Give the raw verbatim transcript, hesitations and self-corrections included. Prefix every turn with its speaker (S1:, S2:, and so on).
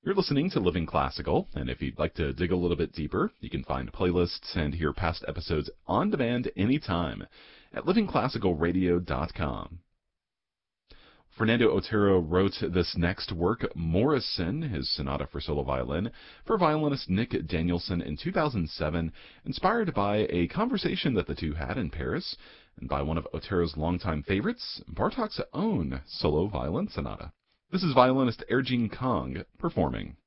S1: You're listening to Living Classical, and if you'd like to dig a little bit deeper, you can find playlists and hear past episodes on demand anytime at living classical radio dot com. Fernando Otero wrote this next work, Morrison, his sonata for solo violin, for violinist Nick Danielson in two thousand seven, inspired by a conversation that the two had in Paris, and by one of Otero's longtime favorites, Bartók's own solo violin sonata. This is violinist Erjin Kong performing.